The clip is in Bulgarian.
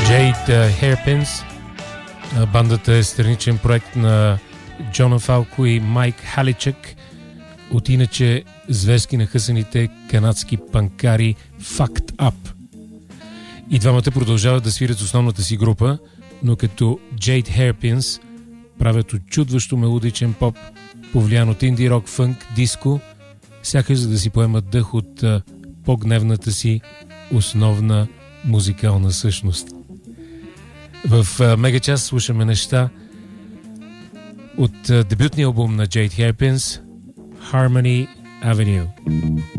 Jade Hairpins. Бандата е страничен проект на Джона Фалко и Майк Халичък от иначе зверски нахъсаните канадски панкари Fucked Up. И двамата продължават да свирят основната си група, но като Jade Hairpins правят очудващо мелодичен поп, повлиян от инди рок, фънк, диско, сякаш за да си поемат дъх от по-гневната си основна музикална същност. В Мегачас слушаме неща от дебютния албум на Jade Hairpins, Harmony Avenue.